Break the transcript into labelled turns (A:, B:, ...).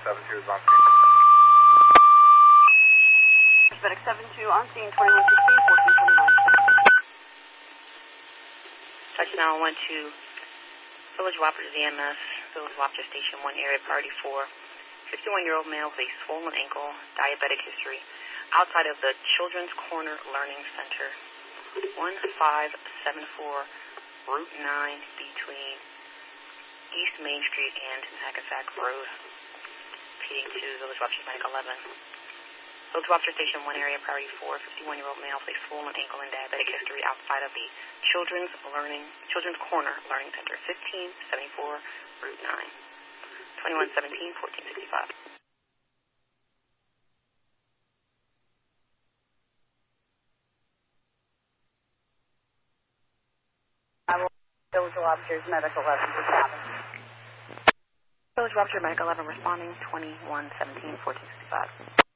A: 72 is on scene.
B: FedEx 72 on scene, 2116, 1429.
C: Touchdown 1 to Village Whoppers EMS, Village Whopper Station 1 area, priority 4. 51-year-old male with a swollen ankle, diabetic history, outside of the Children's Corner Learning Center. 1574 Route 9 between East Main Street and Hackensack Road. Repeating to Village Whoppers Medic 11. Village Whoppers Station 1 area, priority 4. 51-year-old male with a swollen ankle and diabetic history outside of the Children's Corner Learning Center. 1574 Route 9. 2117, 1465.
B: Village Lobsters, Medic 11, just happened.
C: Village Whoppers Medic 11 responding, 2117, 1465.